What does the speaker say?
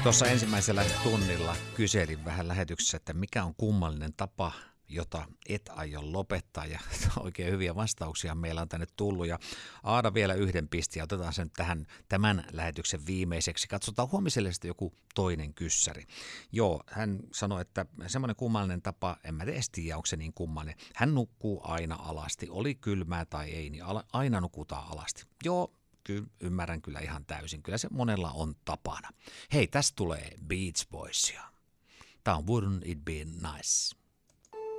Tuossa ensimmäisellä tunnilla kyselin vähän lähetyksessä, että mikä on kummallinen tapa, jota et aio lopettaa, ja oikein hyviä vastauksia meillä on tänne tullut, ja Aada vielä yhden pisti, ja otetaan sen tähän tämän lähetyksen viimeiseksi. Katsotaan huomiselle sitten joku toinen kyssäri. Joo, hän sanoi, että semmoinen kummallinen tapa, en mä edes tiedä, onko se niin kummallinen. Hän nukkuu aina alasti, oli kylmää tai ei, niin aina nukutaan alasti. Joo, kyllä ymmärrän kyllä ihan täysin, kyllä se monella on tapana. Hei, tästä tulee Beach Boysia. Tää on Wouldn't It Be Nice?